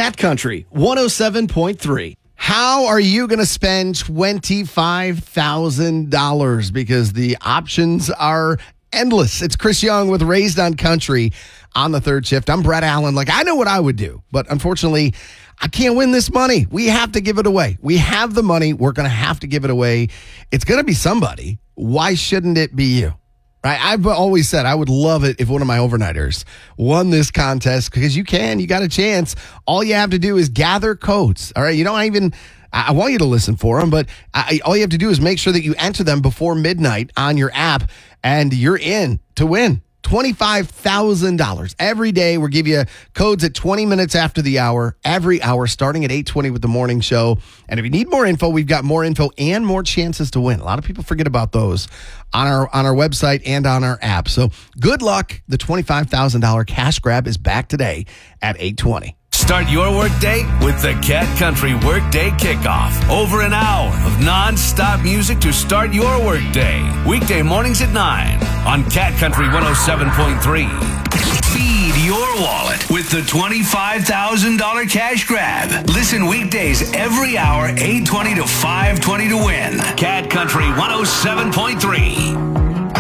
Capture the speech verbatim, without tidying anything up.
Cat Country one oh seven point three. How are you going to spend twenty-five thousand dollars? Because the options are endless. It's Chris Young with Raised on Country on the third shift. I'm Brett Allen. Like, I know what I would do, but unfortunately, I can't win this money. We have to give it away. We have the money. We're going to have to give it away. It's going to be somebody. Why shouldn't it be you? Right? I've always said I would love it if one of my overnighters won this contest, because you can. You got a chance. All you have to do is gather codes. All right? You don't even, I want you to listen for them, but I, all you have to do is make sure that you enter them before midnight on your app, and you're in to win twenty-five thousand dollars. Every day, we'll give you codes at twenty minutes after the hour, every hour, starting at eight twenty with the morning show. And if you need more info, we've got more info and more chances to win. A lot of people forget about those on our on our website and on our app. So good luck. The twenty-five thousand dollars cash grab is back today at eight twenty. Start your workday with the Cat Country Workday Kickoff. Over an hour of non-stop music to start your workday. Weekday mornings at nine on Cat Country one oh seven point three. Feed your wallet with the twenty-five thousand dollars cash grab. Listen weekdays every hour, eight twenty to five twenty to win. Cat Country one oh seven point three.